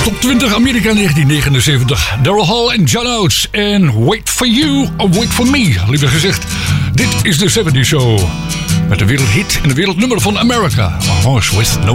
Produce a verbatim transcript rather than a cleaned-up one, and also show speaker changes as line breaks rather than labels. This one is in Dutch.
Top twintig Amerika negentien negenenzeventig. Daryl Hall en John Oates. En Wait For You, or Wait For Me. Liever gezegd, dit is de zeventig Show. Met de wereldhit en de wereldnummer van America. A Horse With No